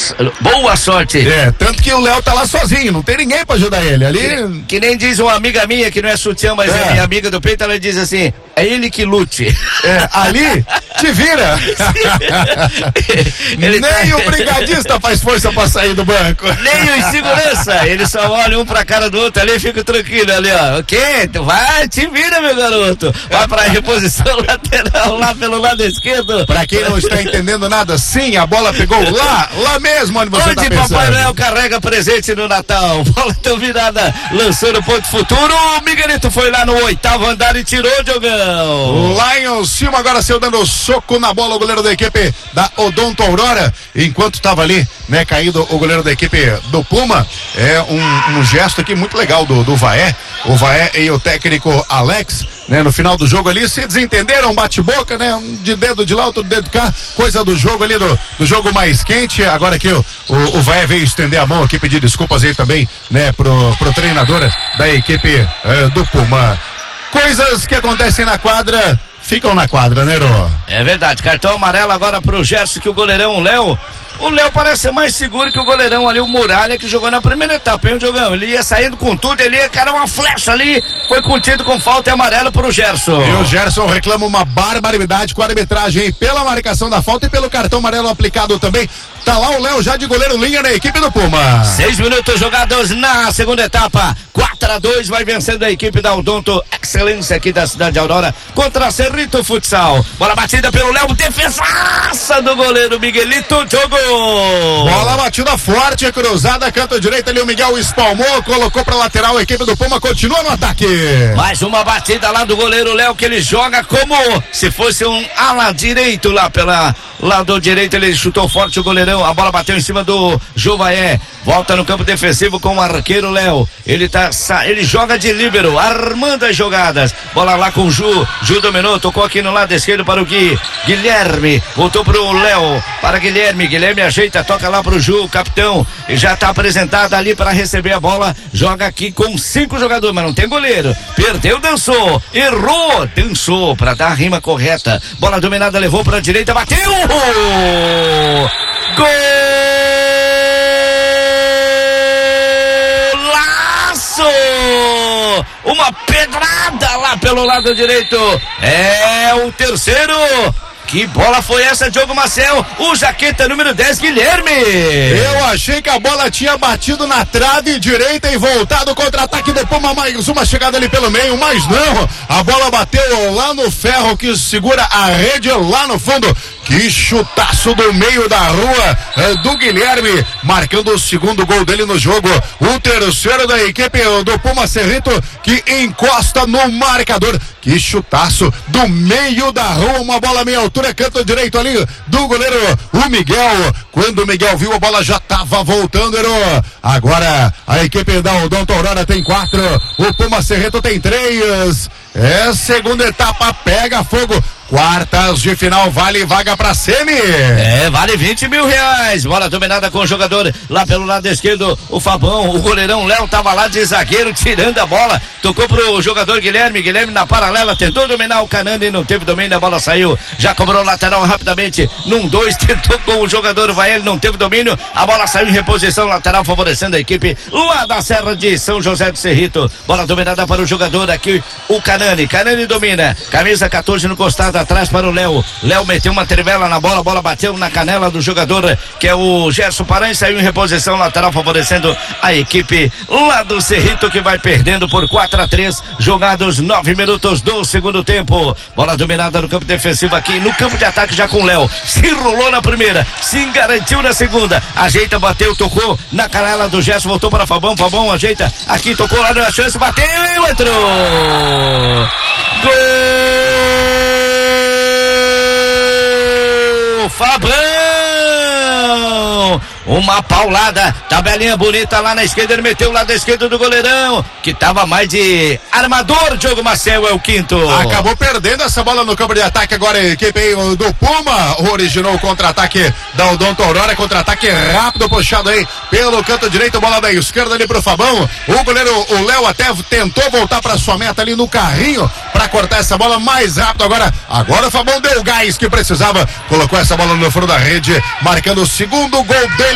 Boa sorte. Tanto que o Léo tá lá sozinho, não tem ninguém pra ajudar ele ali. Que nem diz uma amiga minha, que não é sutiã, mas é minha amiga do peito, ela diz assim, é ele que lute. Ali, te vira. Nem o brigadista faz força pra sair do banco. Nem os segurança, eles só olham um pra cara do outro ali e ficam tranquilos ali, ó. Ok, tu vai, te vira, meu garoto. Vai pra reposição lateral, lá pelo lado esquerdo. Pra quem não está entendendo nada, sim, a bola pegou lá mesmo onde você tá pensando. Onde Papai Noel carrega presente no Natal. Bola tão virada, lançou no ponto futuro. O Miguelito foi lá no 8º andar e tirou, Diogão. Lá em cima, agora saiu dando soco na bola o goleiro da equipe da Odonto Aurora, enquanto tava ali, né, caído o goleiro da equipe do Puma. É um gesto aqui muito legal do Vaé. O Vaé e o técnico Alex, né, no final do jogo ali, se desentenderam, bate-boca, né, um de dedo de lá, outro dedo de cá, coisa do jogo ali, do jogo mais quente. Agora que o Vaé veio estender a mão aqui, pedir desculpas aí também, né, pro treinador da equipe do Puma. Coisas que acontecem na quadra, ficam na quadra, né, Rô? É verdade, cartão amarelo agora pro Gerson, que o goleirão Léo. O Léo parece ser mais seguro que o goleirão ali, o Muralha, que jogou na primeira etapa, hein, Diogão? Ele ia saindo com tudo, ele ia, cara, uma flecha ali, foi contido com falta e amarelo pro Gerson. E o Gerson reclama uma barbaridade com a arbitragem, hein? Pela marcação da falta e pelo cartão amarelo aplicado também. Tá lá o Léo já de goleiro linha na equipe do Puma. 6 minutos jogados na segunda etapa. 4-2 vai vencendo a equipe da Odonto Excelência aqui da cidade de Aurora contra a Cerrito Futsal. Bola batida pelo Léo, defesaça do goleiro Miguelito, jogou. Bola batida forte, cruzada, canto direito ali, o Miguel espalmou, colocou pra lateral, a equipe do Puma continua no ataque. Mais uma batida lá do goleiro Léo, que ele joga como se fosse um ala direito lá pela lado direito, ele chutou forte o goleirão, a bola bateu em cima do Jovaé, volta no campo defensivo com o arqueiro Léo, ele joga de líbero, armando as jogadas, bola lá com o Ju dominou, tocou aqui no lado esquerdo para o Guilherme, voltou pro Léo, para Guilherme ajeita, toca lá pro Ju, capitão, e já tá apresentado ali para receber a bola, joga aqui com 5 jogadores, mas não tem goleiro, perdeu, dançou, errou, dançou para dar a rima correta, bola dominada, levou para a direita, bateu, golaço, uma pedrada lá pelo lado direito, é o terceiro. Que bola foi essa, Diogo Marcel? O jaqueta número 10, Guilherme. Eu achei que a bola tinha batido na trave direita e voltado, contra-ataque do Puma, mais uma chegada ali pelo meio, mas não, a bola bateu lá no ferro que segura a rede lá no fundo. Que chutaço do meio da rua do Guilherme, marcando o segundo gol dele no jogo, o terceiro da equipe do Puma Cerrito, que encosta no marcador. Que chutaço do meio da rua, uma bola meia altura, canto direito ali do goleiro, o Miguel. Quando o Miguel viu, a bola já tava voltando, Herô. Agora a equipe da Odonto Aurora tem 4, o Puma Cerrito tem 3. Segunda etapa pega fogo. Quartas de final, vale vaga pra semi. Vale 20 mil reais. Bola dominada com o jogador lá pelo lado esquerdo, o Fabão, o goleirão Léo tava lá de zagueiro tirando a bola, tocou pro jogador Guilherme na paralela, tentou dominar o Canani, não teve domínio, a bola saiu, já cobrou lateral rapidamente, num 2, tentou com o jogador Vael, não teve domínio, a bola saiu em reposição lateral, favorecendo a equipe lá da Serra de São José do Cerrito. Bola dominada para o jogador aqui, o Canani domina, camisa 14 no costado, atrás para o Léo meteu uma trivela na bola, a bola bateu na canela do jogador que é o Gerson Paranhos, saiu em reposição lateral, favorecendo a equipe lá do Cerrito, que vai perdendo por 4-3, jogados 9 minutos do segundo tempo. Bola dominada no campo defensivo aqui, no campo de ataque já com o Léo, se enrolou na primeira, se garantiu na segunda, ajeita, bateu, tocou na canela do Gerson, voltou para Fabão ajeita, aqui tocou lá na chance, bateu e entrou. Gol! Fabão! Uma paulada, tabelinha bonita lá na esquerda, ele meteu o lado esquerdo do goleirão, que tava mais de armador. Diogo Marcel é o quinto. Acabou perdendo essa bola no campo de ataque, agora a equipe do Puma originou o contra-ataque da Odonto Aurora, contra-ataque rápido, puxado aí pelo canto direito, bola da esquerda ali pro Fabão, o goleiro, o Léo até tentou voltar pra sua meta ali no carrinho, pra cortar essa bola mais rápido, agora o Fabão deu o gás que precisava, colocou essa bola no fundo da rede, marcando o segundo gol dele.